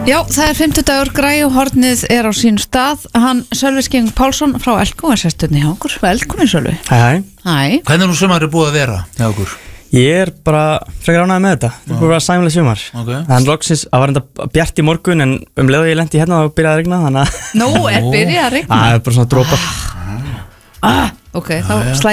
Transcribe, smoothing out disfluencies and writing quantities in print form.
Já, það er 50 dagur, græjuhornið er á sín stað. Hann Sölvi Skeng Pálsson frá Elko er sesturni hjá okkur. Velkomin Sölvi. Hæ. Hvernig nú sumar búið að vera hjá okkur? Ég bara frekar ánægður með þetta. Það búið að vera sæmileg sumar. En loksins, það var enda bjart í morgun en leið ég lendi hérna og byrjaði að regna þannig að Nú, byrjaði að regna? Það er bara svona dropar. Ok, þá